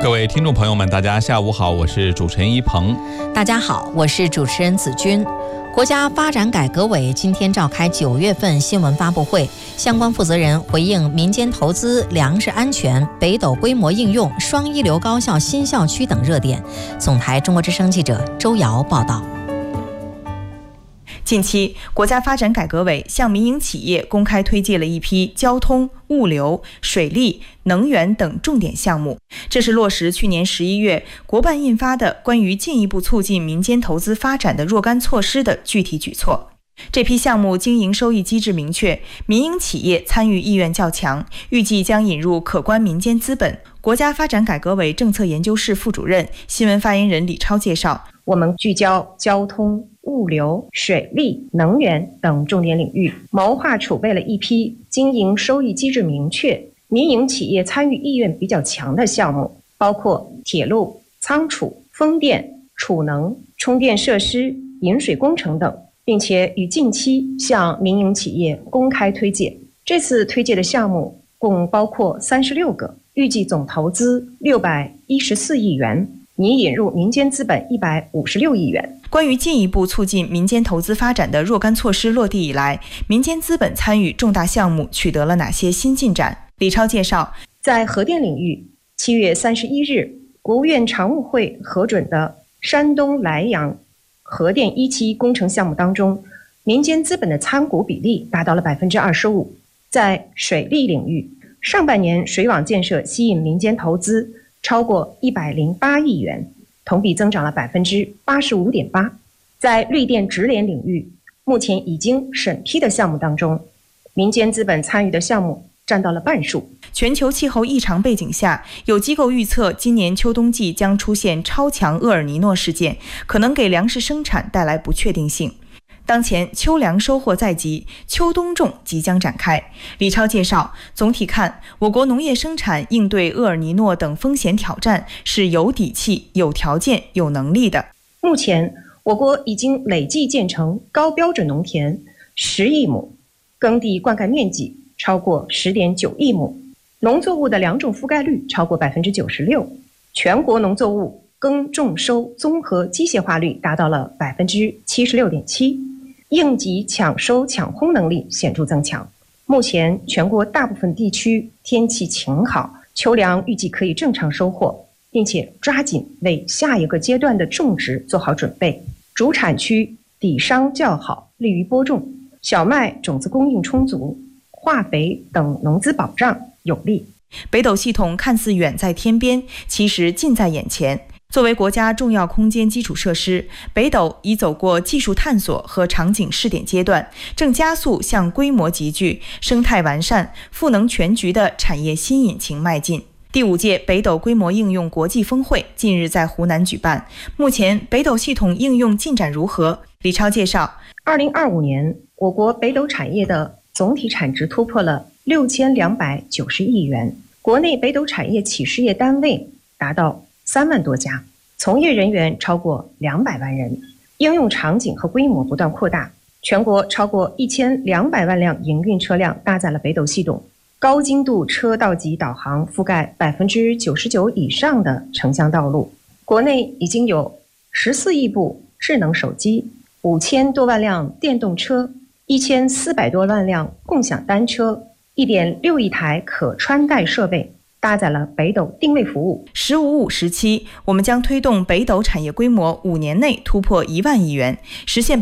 各位听众朋友们，大家下午好，我是主持人一鹏。 大家好，我是主持人子君。国家发展改革委今天召开9月份新闻发布会，相关负责人回应民间投资、粮食安全、北斗规模应用、双一流高校新校区等热点。总台中国之声记者周瑶报道。 近期，国家发展改革委向民营企业公开推介了一批交通、物流、水利、能源等重点项目，这是落实去年11月国办印发的关于进一步促进民间投资发展的若干措施的具体举措。这批项目经营收益机制明确，民营企业参与意愿较强，预计将引入可观民间资本。国家发展改革委政策研究室副主任、新闻发言人李超介绍， 我们聚焦交通、物流、水利、能源等重点领域，谋划储备了一批经营收益机制明确、民营企业参与意愿比较强的项目，包括铁路、仓储、风电、储能、充电设施、引水工程等，并且于近期向民营企业公开推介。这次推介的项目共包括36个，预计总投资614亿元，拟引入民间资本156亿元。 关于进一步促进民间投资发展的若干措施落地以来，民间资本参与重大项目取得了哪些新进展？李超介绍， 在核电领域，7月31日，国务院常务会核准的山东莱阳核电1期工程项目当中，民间资本的参股比例达到了25%。在水利领域，上半年水网建设吸引民间投资超过108亿元，同比增长了85.8%。在绿电直联领域，目前已经审批的项目当中，民间资本参与的项目占到了半数。 全球气候异常背景下，有机构预测今年秋冬季将出现超强厄尔尼诺事件，可能给粮食生产带来不确定性。当前秋粮收获在即，秋冬种即将展开。李超介绍，总体看，我国农业生产应对厄尔尼诺等风险挑战是有底气、有条件、有能力的。 目前，我国已经累计建成高标准农田10亿亩，耕地灌溉面积超过10.9亿亩，农作物的两种覆盖率超过96%，全国农作物耕种收综合机械化率达到了76.7%，应急抢收抢烘能力显著增强。目前全国大部分地区天气晴好，秋粮预计可以正常收获，并且抓紧为下一个阶段的种植做好准备。主产区底商较好，利于播种，小麦种子供应充足，化肥等农资保障有利。 北斗系统看似远在天边，其实近在眼前。作为国家重要空间基础设施，北斗已走过技术探索和场景试点阶段，正加速向规模集聚、生态完善、赋能全局的产业新引擎迈进。第5届北斗规模应用国际峰会近日在湖南举办，目前北斗系统应用进展如何？李超介绍 ，2025年我国北斗产业的总体产值突破了6290亿元，国内北斗产业企事业单位达到3万多家，从业人员超过200万人，应用场景和规模不断扩大，全国超过1200万辆营运车辆搭载了北斗系统，高精度车道级导航覆盖99%以上的城乡道路，国内已经有14亿部智能手机、5000多万辆电动车、1400多万辆共享单车、1.6亿台可穿戴设备，搭载了北斗定位服务。 “15-5”时期，我们将推动北斗产业规模5年内突破1万亿元，实现